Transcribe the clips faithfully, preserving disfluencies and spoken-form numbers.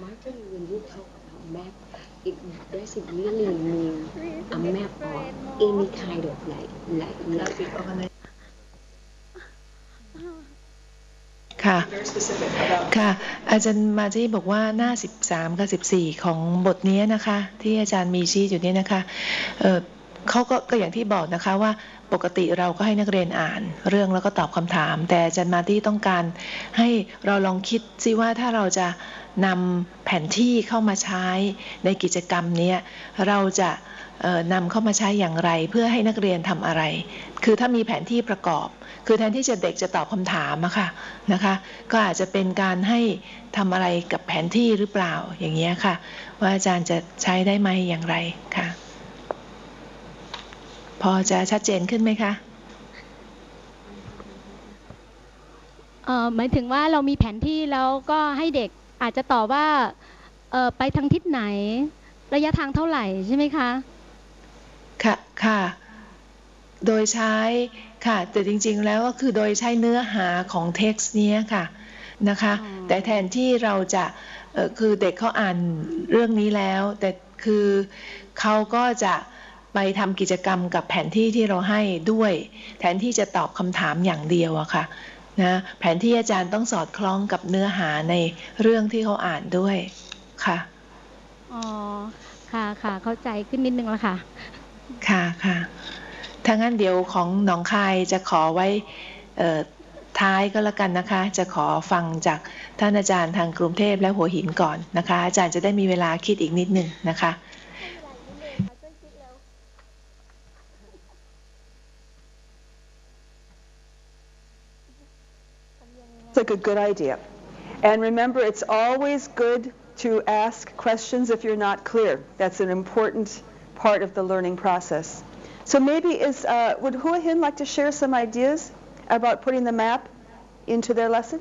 After you when you talk about map, it basically mean a map or any kind of like like graphic organization. ค่ะค่ะอาจารย์มาที่บอกว่าหน้าสิบสามกับสิบสี่ของบทนี้นะคะที่อาจารย์มีชี้อยู่นี่นะคะเอ่อเขาก็ก็อย่างที่บอกนะคะว่าปกติเราก็ให้นักเรียนอ่านเรื่องแล้วก็ตอบคำถามแต่อาจารย์มาที่ต้องการให้เราลองคิดซิว่าถ้าเราจะนำแผนที่เข้ามาใช้ในกิจกรรมนี้เราจะนำเข้ามาใช้อย่างไรเพื่อให้นักเรียนทำอะไรคือถ้ามีแผนที่ประกอบคือแทนที่จะเด็กจะตอบคำถามอะค่ะนะคะก็อาจจะเป็นการให้ทำอะไรกับแผนที่หรือเปล่าอย่างเงี้ยค่ะว่าอาจารย์จะใช้ได้ไหมอย่างไรค่ะพอจะชัดเจนขึ้นไหมคะเอ่อหมายถึงว่าเรามีแผนที่แล้วก็ให้เด็กอาจจะตอบว่าเอ่อไปทางทิศไหนระยะทางเท่าไหร่ใช่ไหมคะค่ะค่ะโดยใช้ค่ะแต่จริงๆแล้วก็คือโดยใช้เนื้อหาของ text นี้ค่ะนะคะแต่แทนที่เราจะเอ่อคือเด็กเขาอ่านเรื่องนี้แล้วแต่คือเขาก็จะไปทำกิจกรรมกับแผนที่ที่เราให้ด้วยแทนที่จะตอบคำถามอย่างเดียวอะค่ะนะแผนที่อาจารย์ต้องสอดคล้องกับเนื้อหาในเรื่องที่เขาอ่านด้วยค่ะอ๋อค่ะค่ะเข้าใจขึ้นนิดนึงแล้วค่ะค่ะค่ะถ้างั้นเดี๋ยวของหนองคายจะขอไว้ท้ายก็แล้วกันนะคะจะขอฟังจากท่านอาจารย์ทางกรุงเทพและหัวหินก่อนนะคะอาจารย์จะได้มีเวลาคิดอีกนิดหนึ่งนะคะ Like a good idea. And remember, it's always good to ask questions if you're not clear. That's an important part of the learning process. So maybe is uh, would Hua Hin like to share some ideas about putting the map into their lesson?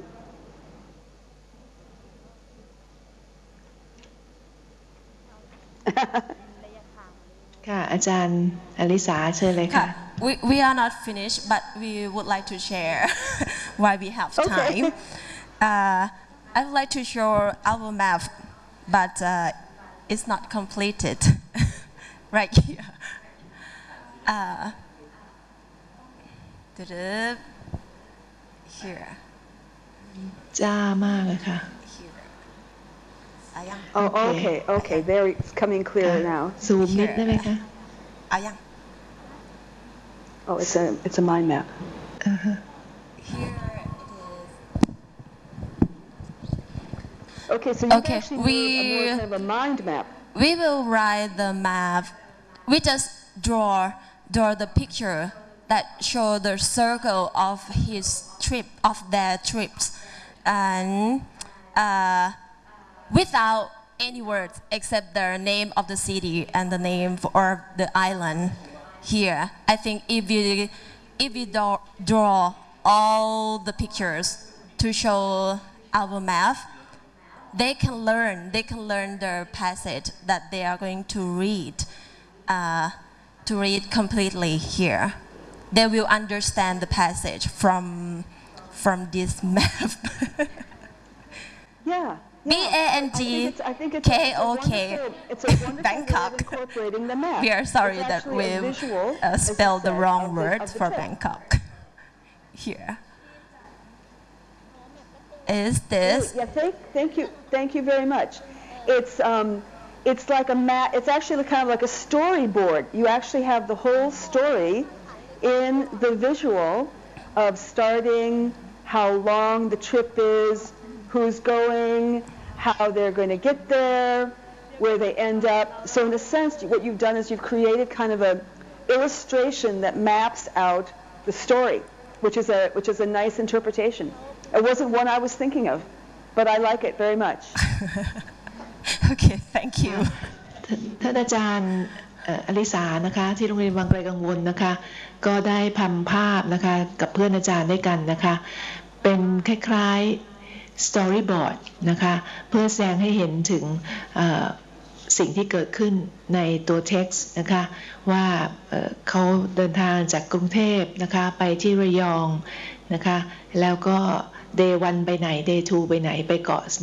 ค่ะอาจารย์อลิสาเชิญเลยค่ะ We we are not finished, but we would like to share while we have time. Uh, I would like to show our map, but uh, it's not completed. Right here. Uh, here. จ้ามากเลยค่ะ Oh, okay, okay. There, it's coming clearer now. ซูมนิดได้ไหมคะ Oh, it's a it's a mind map. Uh-huh. Here it is. Okay, so you okay, actually we, need a more kind of a mind map. We will write the map. We just draw draw the picture that show the circle of his trip of their trips, and uh, without any words except the name of the city and the name of the island. Here, I think if we if we draw, draw all the pictures to show our map, they can learn. They can learn the passage that they are going to read, uh, to read completely here. They will understand the passage from from this map. Yeah. B A N G K O K Bangkok. We are sorry that we uh, spelled the wrong word for Bangkok. Here. Is this? Yeah, thank, thank you, thank you very much. It's um, it's like a map. It's actually kind of like a storyboard. You actually have the whole story in the visual of starting, how long the trip is, who's going, how they're going to get there, where they end up. So in a sense, what you've done is you've created kind of a illustration that maps out the story, which is a which is a nice interpretation. It wasn't one I was thinking of, but I like it very much. Okay, thank you. ท่านอาจารย์อลิสานะคะที่โรงเรียนวังไกลกังวลนะคะก็ได้ทำภาพนะคะกับเพื่อนอาจารย์ด้วยกันนะคะเป็นคล้ายๆ storyboard นะคะเพื่อแสดงให้เห็นถึงสิ่งที่เกิดขึ้นในตัว text นะคะว่าเขาเดินทางจากกรุงเทพนะคะไปที่ระยองนะคะแล้วก็ day วันไปไหน day ทูไปไหนไปเกาะ